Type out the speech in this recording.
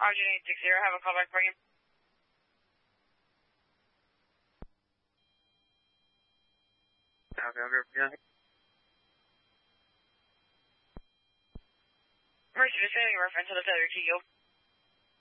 Argent 860, have a callback for you. Mercy, just sending a reference to the failure to yield.